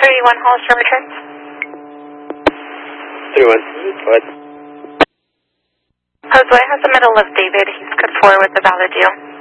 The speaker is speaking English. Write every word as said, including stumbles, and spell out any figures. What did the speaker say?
thirty-one Hollister returns. thirty-one, go ahead. Josue has the middle of David. He's code four with the valid deal.